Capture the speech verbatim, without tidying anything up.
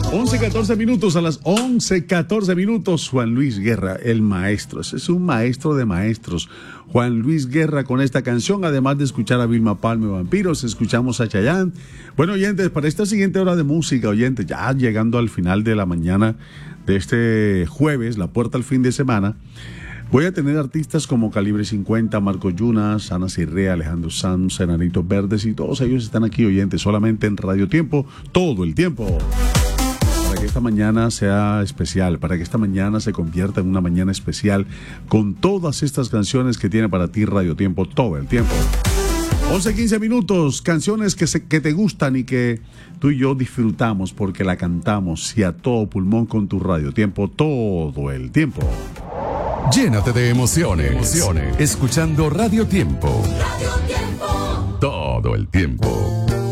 once catorce minutos, a las once catorce minutos, Juan Luis Guerra, el maestro. Ese es un maestro de maestros. Juan Luis Guerra con esta canción, además de escuchar a Vilma Palma y Vampiros, escuchamos a Chayanne. Bueno, oyentes, para esta siguiente hora de música, oyentes, ya llegando al final de la mañana de este jueves, la puerta al fin de semana, voy a tener artistas como Calibre cincuenta, Marco Yunas, Ana Cirrea, Alejandro Sanz, Enanitos Verdes, y todos ellos están aquí, oyentes, solamente en Radio Tiempo, todo el tiempo. Para que esta mañana sea especial, para que esta mañana se convierta en una mañana especial con todas estas canciones que tiene para ti Radio Tiempo todo el tiempo. once quince minutos, canciones que, se, que te gustan y que tú y yo disfrutamos porque la cantamos y a todo pulmón con tu Radio Tiempo todo el tiempo. Llénate de emociones, emociones. Escuchando Radio Tiempo. Radio Tiempo. Todo el tiempo.